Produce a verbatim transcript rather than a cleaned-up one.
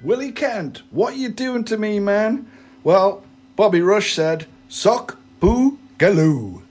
Willie Kent, what you doing to me, man? Well, Bobby Rush said, suck, boo, galoo.